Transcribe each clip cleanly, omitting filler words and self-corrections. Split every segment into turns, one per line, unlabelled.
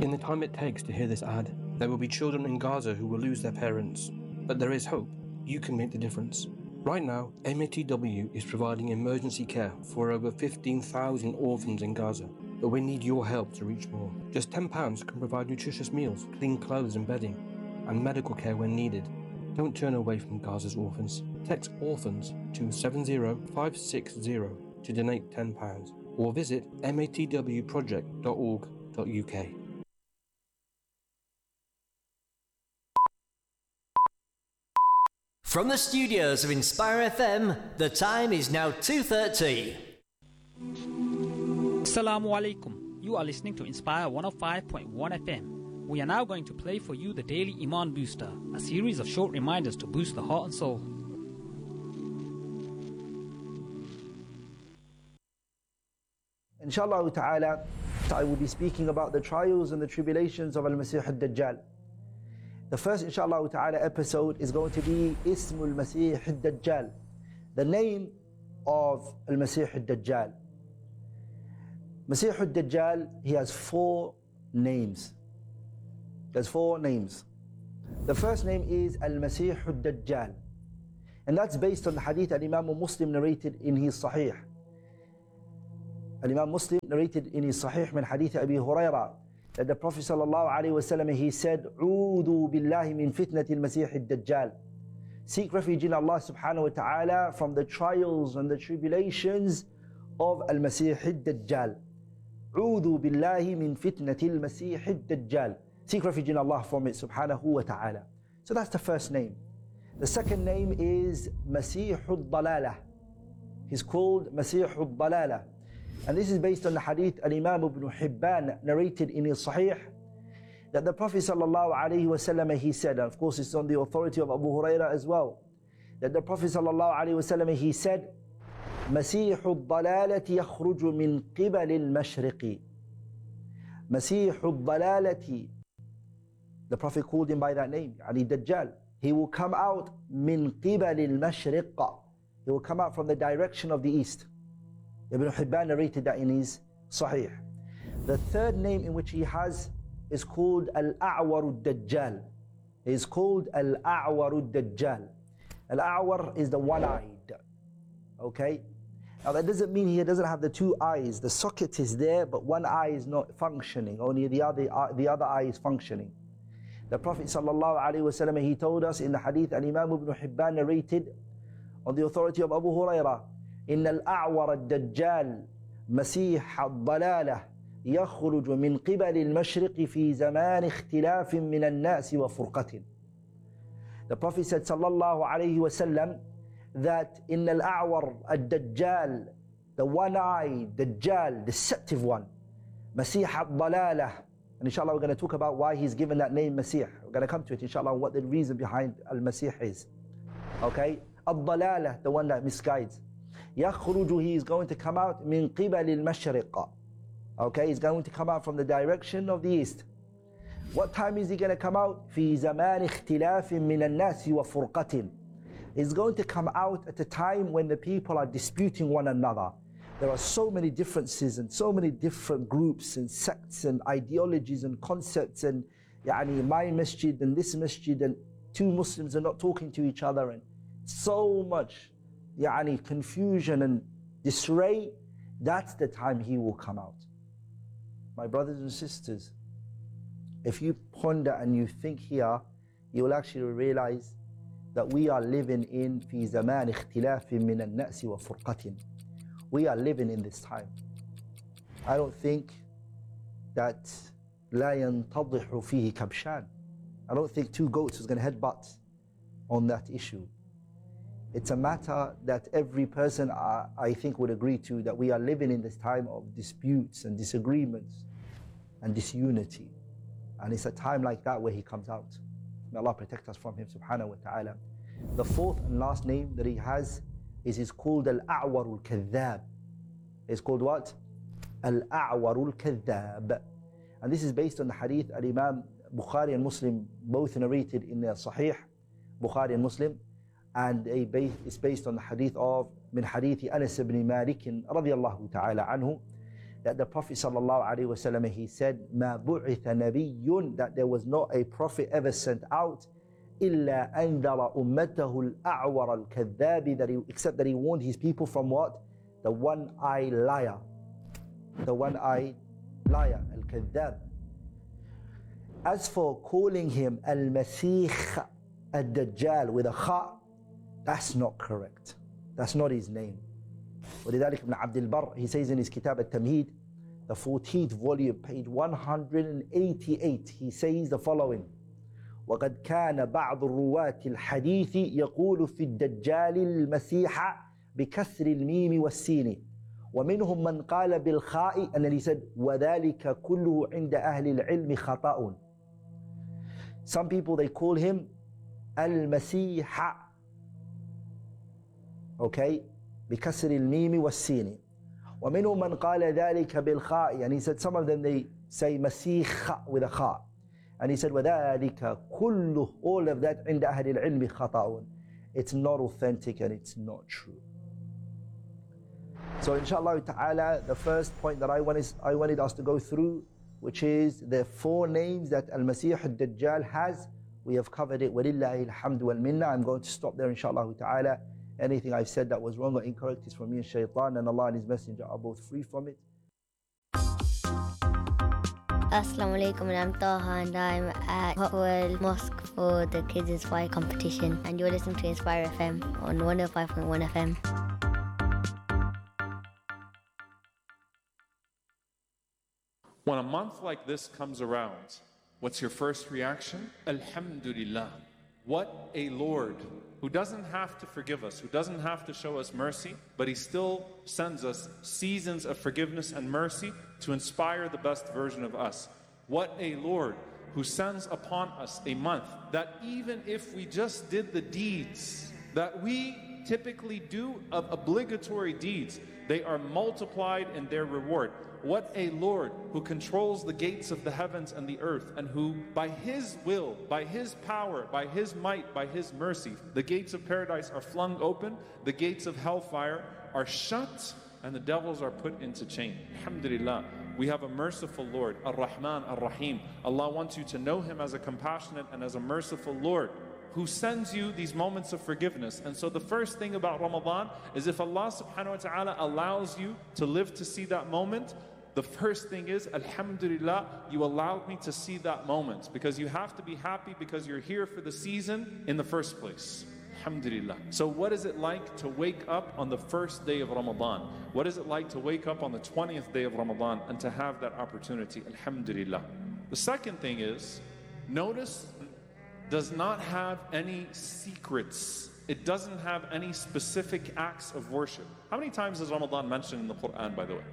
In the time it takes to hear this ad, there will be children in Gaza who will lose their parents. But there is hope. You can make the difference. Right now, MATW is providing emergency care for over 15,000 orphans in Gaza. But we need your help to reach more. Just £10 can provide nutritious meals, clean clothes and bedding, and medical care when needed. Don't turn away from Gaza's orphans. Text orphans to 70560 to donate £10 or visit matwproject.org.uk.
From the studios of Inspire FM, the time is now 2:30.
Assalamu alaikum. You are listening to Inspire 105.1 FM. We are now going to play for you the Daily Iman Booster, a series of short reminders to boost the heart and soul.
Inshallah ta'ala, I will be speaking about the trials and the tribulations of Al-Masih al-Dajjal. The first inshallah ta'ala episode is going to be Ismul Masih al-Dajjal, the name of Al-Masih al-Dajjal. Masih al-Dajjal, he has 4 names. There's 4 names. The first name is Al-Masih al-Dajjal, and that's based on the hadith Al-Imam Muslim narrated in his Sahih. Al-Imam Muslim narrated in his Sahih min hadith Abi Hurairah that the Prophet sallallahu alaihi wasallam, he said, "Udu billahi min fitnati al-Masih al-Dajjal." Seek refuge in Allah subhanahu wa ta'ala from the trials and the tribulations of Al-Masih al-Dajjal. Udu billahi min fitnati al-Masih al-Dajjal. Seek refuge in Allah from it subhanahu wa ta'ala. So that's the first name. The second name is Masih al-Dalalah. He's called Masih al-Dalalah. And this is based on the hadith Al-Imam Ibn Hibban narrated in his Sahih, that the Prophet sallallahu alaihi wasallam, he said, and of course it's on the authority of Abu Hurairah as well, that the Prophet sallallahu alaihi wasallam, he said, Masih al-Dalalati yakhruju min qibal al-mashriqi. Masih al-Dalalati, the Prophet called him by that name, Ali Dajjal. He will come out min qibal al-mashriq. He will come out from the direction of the east. Ibn Hibban narrated that in his Sahih. The third name in which he has is called Al-A'war al-Dajjal. He is called Al-A'war al-Dajjal. Al-A'war is the one-eyed. Okay? Now that doesn't mean he doesn't have the 2 eyes. The socket is there, but one eye is not functioning. Only the other eye is functioning. The Prophet sallallahu alaihi wasallam, he told us in the hadith Al-Imam Ibn Hibban narrated on the authority of Abu Hurairah, إن الأعور الدجال مسيح الضلالة يخرج من قبل المشرق في زمان اختلاف من الناس وفرقة. The Prophet said sallallahu alayhi wasallam that إن الأعور الدجال, the one-eyed Dajjal, deceptive one, مسيح الضلالة. And inshallah we're going to talk about why he's given that name Masih. We're going to come to it inshallah, what the reason behind Al-Masih is. Okay? الضلالة, the one that misguides. يخرج, he is going to come out من قبل المشرق. Okay, he's going to come out from the direction of the east. What time is he going to come out? في زمان اختلاف من الناس وفرقة. He's going to come out at a time when the people are disputing one another. There are so many differences and so many different groups and sects and ideologies and concepts, and my masjid and this masjid, and 2 Muslims are not talking to each other, and so much confusion and disarray. That's the time he will come out. My brothers and sisters, if you ponder and you think here, you will actually realize that we are living in في زمان اختلاف من الناس وفرقة. We are living in this time. I don't think that لا ينتضح فيه كبشان. I don't think 2 goats is going to headbutt on that issue. It's a matter that every person, I think, would agree to, that we are living in this time of disputes and disagreements and disunity. And it's a time like that where he comes out. May Allah protect us from him subhanahu wa ta'ala. The 4th and last name that he has is called Al-A'war al-Kadhab. It's called what? Al-A'war al-Kadhab. And this is based on the hadith Al-Imam Bukhari and Muslim both narrated in their Sahih, Bukhari and Muslim. And it's based on the hadith of min hadith Anas ibn Malik radiyallahu ta'ala anhu, that the Prophet ﷺ, he said, مَا بُعِثَ نَبِيٌّ, that there was not a prophet ever sent out, إِلَّا أَنذَرَ أُمَّتَهُ الْأَعْوَرَ الْكَذَّابِ, except that he warned his people from what? The one-eyed liar. The one-eyed liar, al-kadhab. As for calling him al-Masih al-Dajjal with a kha, that's not correct. That's not his name. ولذلك ابن عبد البر, he says in his Kitab al-Tamheed, the 14th volume, page 188, he says the following: وقد كان بعض الرواة الحديث يقول في الدجال المسيح بكسر الميم والسين ومنهم من قال بالخاء, and then he said وذلك كله عند أهل العلم خطأ. Some people, they call him al-Masih, okay, بكسر الميم والسين ومنهم من قال ذلك بالخاء, and he said some of them they say مسيح with a kha, and he said وذلك كله, all of that عند أهل العلم خطأ. It's not authentic and it's not true. So inshallah ta'ala, the first point that I wanted us to go through, which is the 4 names that Al-Masih al-Dajjal has, we have covered it. وَلِلَّهِ الْحَمْدُ وَالْمِنَّةِ. I'm going to stop there inshallah ta'ala. Anything I've said that was wrong or incorrect is from me and shaitan, and Allah and His Messenger are both free from it.
Assalamu alaikum, and I'm Taha, and I'm at Hotwell Mosque for the Kids Inspire competition, and you're listening to Inspire FM on 105.1 FM.
When a month like this comes around, what's your first reaction? Alhamdulillah. What a Lord who doesn't have to forgive us, who doesn't have to show us mercy, but He still sends us seasons of forgiveness and mercy to inspire the best version of us. What a Lord who sends upon us a month that even if we just did the deeds that we typically do of obligatory deeds, they are multiplied in their reward. What a Lord who controls the gates of the heavens and the earth, and who by His will, by His power, by His might, by His mercy, the gates of paradise are flung open, the gates of hellfire are shut, and the devils are put into chain. Alhamdulillah, we have a merciful Lord, Ar-Rahman, Ar-Rahim. Allah wants you to know Him as a compassionate and as a merciful Lord who sends you these moments of forgiveness. And so the first thing about Ramadan is, if Allah subhanahu wa ta'ala allows you to live to see that moment, the first thing is, Alhamdulillah, you allowed me to see that moment, because you have to be happy because you're here for the season in the first place. Alhamdulillah. So what is it like to wake up on the first day of Ramadan? What is it like to wake up on the 20th day of Ramadan and to have that opportunity? Alhamdulillah. The second thing is, notice, does not have any secrets. It doesn't have any specific acts of worship. How many times is Ramadan mentioned in the Quran, by the way?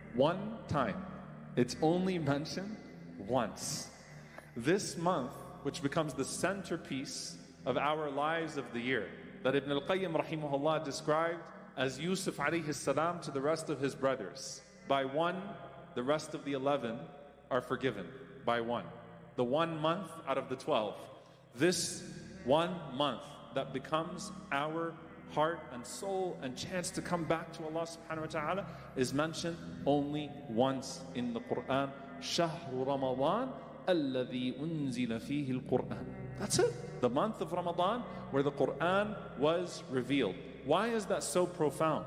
1 time. It's only mentioned once. This month, which becomes the centerpiece of our lives of the year, that Ibn al-Qayyim rahimahullah described as Yusuf alayhi salam to the rest of his brothers. By 1, the rest of the 11 are forgiven. By 1. The 1 month out of the 12. This 1 month that becomes our heart and soul and chance to come back to Allah subhanahu wa ta'ala is mentioned only once in the Quran. Shahru Ramadan alladhi unzila fihi al-Quran. That's it. The month of Ramadan where the Quran was revealed. Why is that so profound?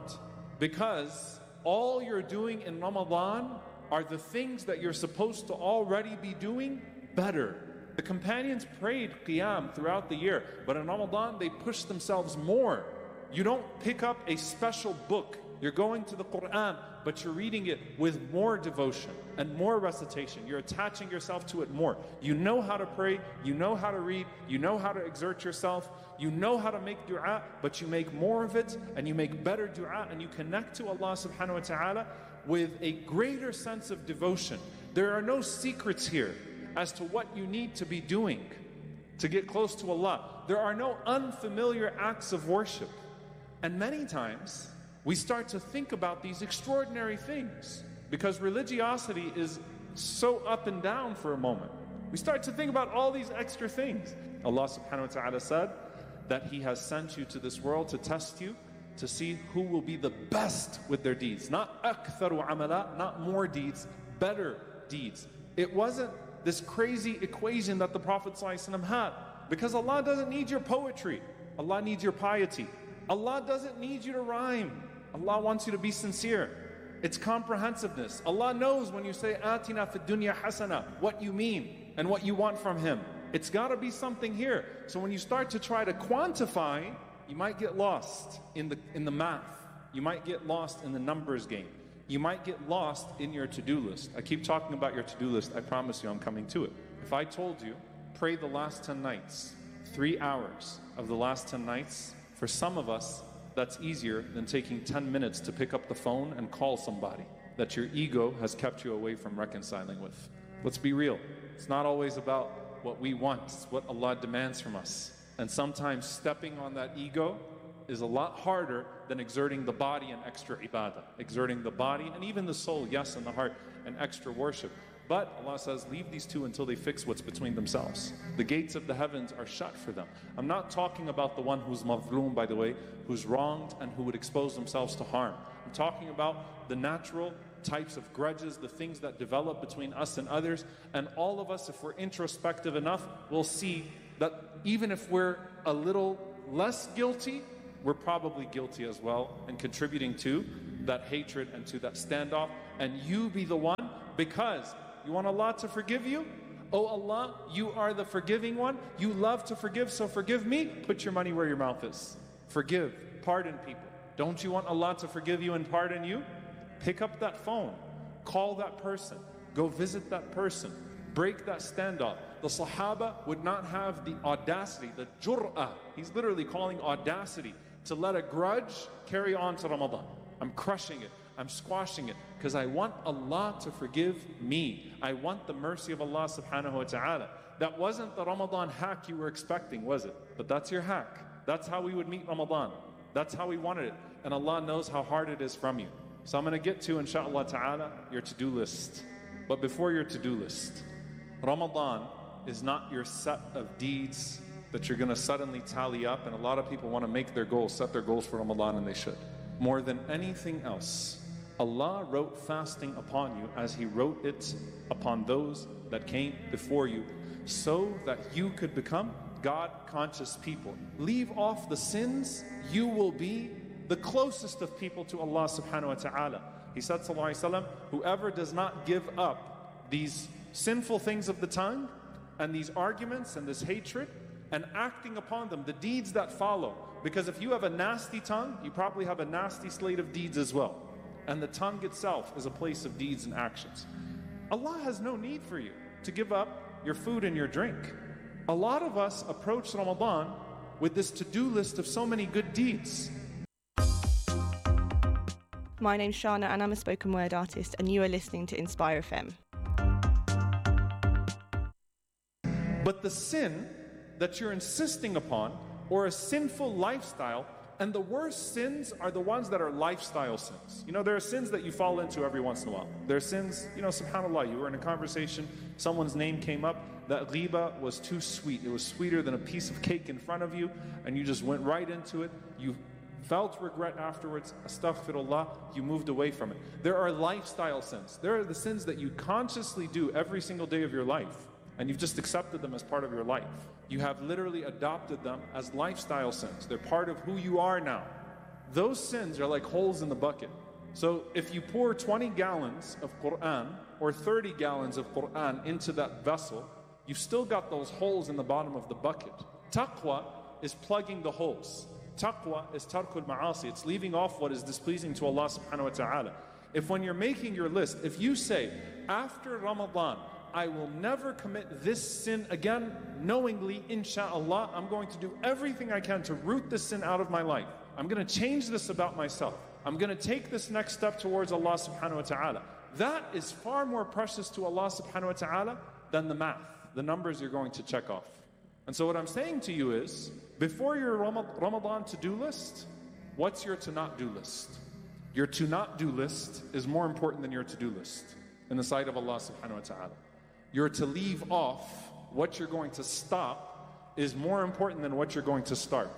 Because all you're doing in Ramadan are the things that you're supposed to already be doing better. The companions prayed Qiyam throughout the year, but in Ramadan they pushed themselves more. You don't pick up a special book. You're going to the Quran, but you're reading it with more devotion and more recitation. You're attaching yourself to it more. You know how to pray, you know how to read, you know how to exert yourself, you know how to make dua, but you make more of it and you make better dua, and you connect to Allah subhanahu wa ta'ala with a greater sense of devotion. There are no secrets here as to what you need to be doing to get close to Allah. There are no unfamiliar acts of worship. And many times we start to think about these extraordinary things because religiosity is so up and down for a moment. We start to think about all these extra things. Allah subhanahu wa ta'ala said that He has sent you to this world to test you, to see who will be the best with their deeds. Not aktharu amala, not more deeds, better deeds. It wasn't this crazy equation that the Prophet ﷺ had, because Allah doesn't need your poetry. Allah needs your piety. Allah doesn't need you to rhyme. Allah wants you to be sincere. It's comprehensiveness. Allah knows when you say atina fid dunya hasana, what you mean and what you want from Him. It's got to be something here. So when you start to try to quantify, you might get lost in the math. You might get lost in the numbers game. You might get lost in your to-do list. I keep talking about your to-do list. I promise you I'm coming to it. If I told you, pray the last 10 nights, 3 hours of the last 10 nights, for some of us, that's easier than taking 10 minutes to pick up the phone and call somebody that your ego has kept you away from reconciling with. Let's be real. It's not always about what we want. It's what Allah demands from us. And sometimes stepping on that ego is a lot harder than exerting the body and extra ibadah. Exerting the body and even the soul, yes, and the heart, and extra worship. But Allah says, leave these two until they fix what's between themselves. The gates of the heavens are shut for them. I'm not talking about the one who's mazloom, by the way, who's wronged and who would expose themselves to harm. I'm talking about the natural types of grudges, the things that develop between us and others. And all of us, if we're introspective enough, we'll see that even if we're a little less guilty, we're probably guilty as well and contributing to that hatred and to that standoff. And you be the one, because you want Allah to forgive you? Oh Allah, you are the forgiving one. You love to forgive, so forgive me. Put your money where your mouth is. Forgive, pardon people. Don't you want Allah to forgive you and pardon you? Pick up that phone, call that person, go visit that person, break that standoff. The Sahaba would not have the audacity, the jur'ah. He's literally calling audacity to let a grudge carry on to Ramadan. I'm crushing it. I'm squashing it because I want Allah to forgive me. I want the mercy of Allah subhanahu wa ta'ala. That wasn't the Ramadan hack you were expecting, was it? But that's your hack. That's how we would meet Ramadan. That's how we wanted it. And Allah knows how hard it is from you. So I'm going to get to, inshallah ta'ala, your to-do list. But before your to-do list, Ramadan is not your set of deeds that you're going to suddenly tally up. And a lot of people want to make their goals, set their goals for Ramadan, and they should. More than anything else, Allah wrote fasting upon you as He wrote it upon those that came before you, so that you could become God-conscious people. Leave off the sins, you will be the closest of people to Allah subhanahu wa ta'ala. He said, sallallahu alayhi wa sallam, whoever does not give up these sinful things of the tongue and these arguments and this hatred and acting upon them, the deeds that follow. Because if you have a nasty tongue, you probably have a nasty slate of deeds as well. And the tongue itself is a place of deeds and actions. Allah has no need for you to give up your food and your drink. A lot of us approach Ramadan with this to-do list of so many good deeds.
My name's Shana and I'm a spoken word artist, and you are listening to Inspire FM.
But the sin that you're insisting upon, or a sinful lifestyle, and the worst sins are the ones that are lifestyle sins. You know, there are sins that you fall into every once in a while. There are sins, you know, subhanAllah, you were in a conversation, someone's name came up, that ghiba was too sweet. It was sweeter than a piece of cake in front of you, and you just went right into it. You felt regret afterwards, astaghfirullah, you moved away from it. There are lifestyle sins. There are the sins that you consciously do every single day of your life, and you've just accepted them as part of your life. You have literally adopted them as lifestyle sins. They're part of who you are now. Those sins are like holes in the bucket. So if you pour 20 gallons of Quran or 30 gallons of Quran into that vessel, you've still got those holes in the bottom of the bucket. Taqwa is plugging the holes. Taqwa is tarkul ma'asi. It's leaving off what is displeasing to Allah subhanahu wa ta'ala. If when you're making your list, if you say, after Ramadan, I will never commit this sin again, knowingly, insha'Allah, I'm going to do everything I can to root this sin out of my life. I'm going to change this about myself. I'm going to take this next step towards Allah subhanahu wa ta'ala. That is far more precious to Allah subhanahu wa ta'ala than the math, the numbers you're going to check off. And so what I'm saying to you is, before your Ramadan to-do list, what's your to-not-do list? Your to-not-do list is more important than your to-do list in the sight of Allah subhanahu wa ta'ala. Your to leave off, what you're going to stop, is more important than what you're going to start.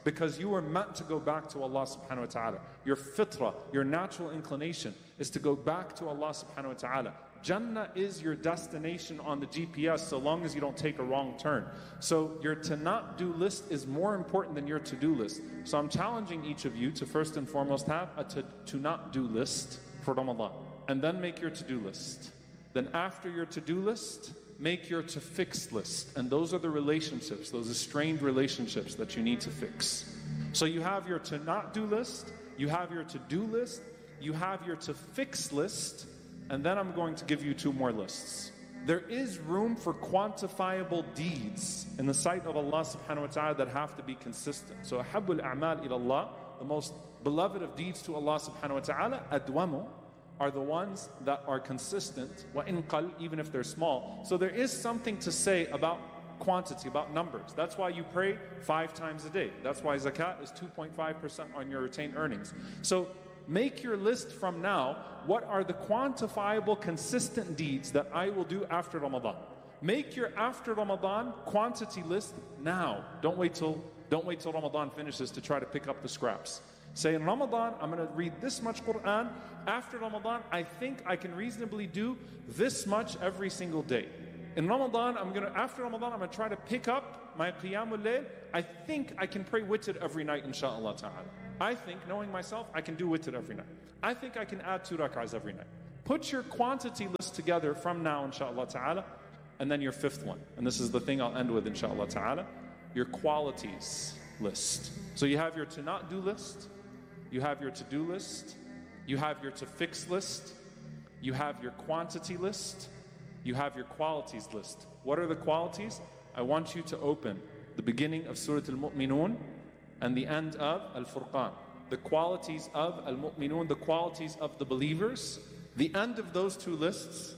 because you were meant to go back to Allah subhanahu wa ta'ala. Your fitrah, your natural inclination is to go back to Allah subhanahu wa ta'ala. Jannah is your destination on the GPS so long as you don't take a wrong turn. So your to not do list is more important than your to do list. So I'm challenging each of you to first and foremost have a to not do list for Ramadan, and then make your to do list. Then after your to do list, make your to fix list. And those are the relationships, those strained relationships that you need to fix. So you have your to not do list, you have your to do list, you have your to fix list, and then I'm going to give you two more lists. There is room for quantifiable deeds in the sight of Allah subhanahu wa ta'ala that have to be consistent. So ahabbul a'mal ila Allah, the most beloved of deeds to Allah subhanahu wa ta'ala, adwamu, are the ones that are consistent, wa in qal, even if they're small. So there is something to say about quantity, about numbers. That's why you pray 5 times a day. That's why zakat is 2.5% on your retained earnings. So make your list from now. What are the quantifiable, consistent deeds that I will do after Ramadan? Make your after Ramadan quantity list now. Don't wait till Ramadan finishes to try to pick up the scraps. Say, in Ramadan, I'm going to read this much Quran. After Ramadan, I think I can reasonably do this much every single day. In Ramadan, after Ramadan, I'm going to try to pick up my Qiyamul Layl. I think I can pray witr every night, inshaAllah ta'ala. I think, knowing myself, I can do witr every night. I think I can add 2 rak'ahs every night. Put your quantity list together from now, inshaAllah ta'ala. And then your 5th one. And this is the thing I'll end with, inshaAllah ta'ala. Your qualities list. So you have your to not do list. You have your to-do list, you have your to-fix list, you have your quantity list, you have your qualities list. What are the qualities? I want you to open the beginning of Surah Al-Mu'minun and the end of Al-Furqan. The qualities of Al-Mu'minun, the qualities of the believers. The end of those two lists,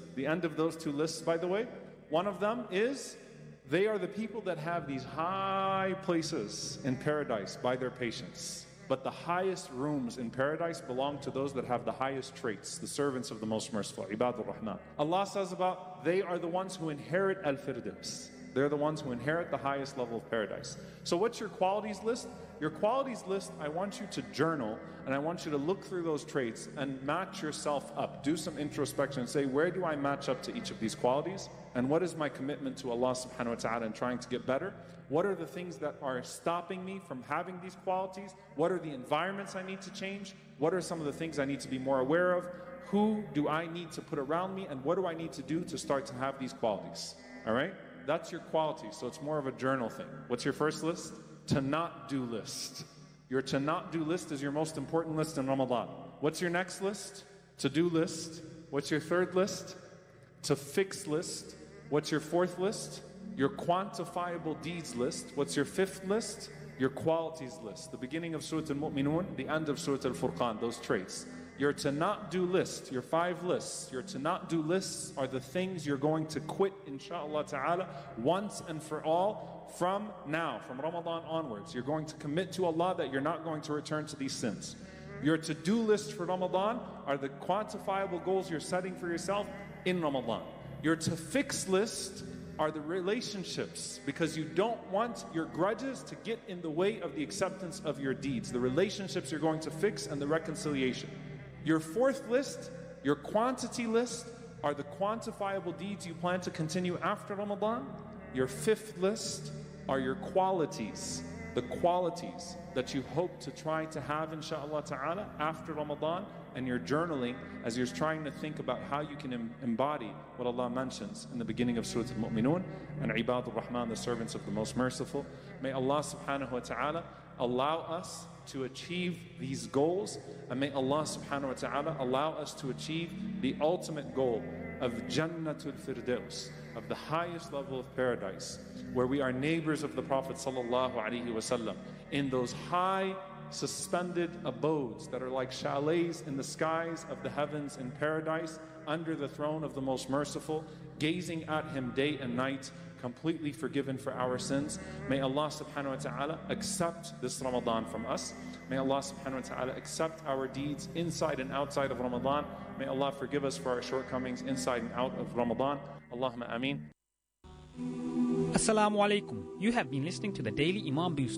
by the way, one of them is they are the people that have these high places in paradise by their patience. But the highest rooms in paradise belong to those that have the highest traits, the servants of the most merciful, Ibadur Rahman. Allah says about, they are the ones who inherit Al-Firdaus. They're the ones who inherit the highest level of paradise. So what's your qualities list? Your qualities list, I want you to journal, and I want you to look through those traits and match yourself up. Do some introspection and say, where do I match up to each of these qualities? And what is my commitment to Allah subhanahu wa ta'ala in trying to get better? What are the things that are stopping me from having these qualities? What are the environments I need to change? What are some of the things I need to be more aware of? Who do I need to put around me? And what do I need to do to start to have these qualities? All right? That's your qualities. So it's more of a journal thing. What's your first list? To not do list. Your to not do list is your most important list in Ramadan. What's your next list? To do list. What's your third list? To fix list. What's your 4th list? Your quantifiable deeds list. What's your 5th list? Your qualities list. The beginning of Surah Al-Mu'minun, the end of Surah Al-Furqan, those traits. Your to not do list, your 5 lists, your to not do lists are the things you're going to quit, inshaAllah ta'ala, once and for all from now, from Ramadan onwards. You're going to commit to Allah that you're not going to return to these sins. Your to-do list for Ramadan are the quantifiable goals you're setting for yourself in Ramadan. Your to-fix list are the relationships, because you don't want your grudges to get in the way of the acceptance of your deeds. The relationships you're going to fix and the reconciliation. Your 4th list, your quantity list, are the quantifiable deeds you plan to continue after Ramadan. Your 5th list are your qualities, the qualities that you hope to try to have, inshaAllah ta'ala, after Ramadan. And you're journaling as you're trying to think about how you can embody what Allah mentions in the beginning of Surah Al-Mu'minun and Ibadur Rahman, the servants of the most merciful. May Allah subhanahu wa ta'ala allow us to achieve these goals, and may Allah subhanahu wa ta'ala allow us to achieve the ultimate goal of Jannatul Firdaus, of the highest level of paradise, where we are neighbors of the Prophet sallallahu alaihi wasallam, in those high suspended abodes that are like chalets in the skies of the heavens in paradise, under the throne of the most merciful, gazing at him day and night, completely forgiven for our sins. May Allah subhanahu wa ta'ala accept this Ramadan from us. May Allah subhanahu wa ta'ala accept our deeds inside and outside of Ramadan. May Allah forgive us for our shortcomings inside and out of Ramadan. Allahumma ameen.
Assalamu alaikum. You have been listening to the Daily Imam Booster.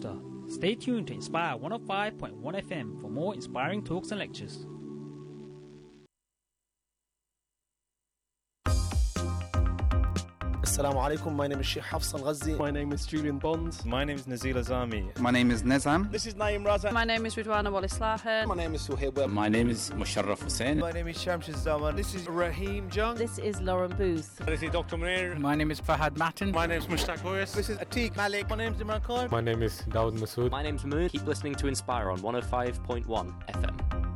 Stay tuned to Inspire 105.1 FM for more inspiring talks and lectures.
Assalamu alaikum. My name is Sheikh Hafs Al-Ghazi.
My name is Julian Bond.
My name is Nazil Azami.
My name is Nizam.
This is Naeem Raza.
My name is Ridwana Walislahan.
My name is Suhaib Web.
My name is Musharraf Hussain.
My name is Shamsh Zaman.
This is Raheem Jung.
This is Lauren Booth.
This is Dr. Munir.
My name is Fahad Matin.
My name is Mushtaq Hoyas.
This is Atiq Malik.
My name is Imran Khan.
My name is Dawood Masood.
My name is Moon. Keep listening to Inspire on 105.1 FM.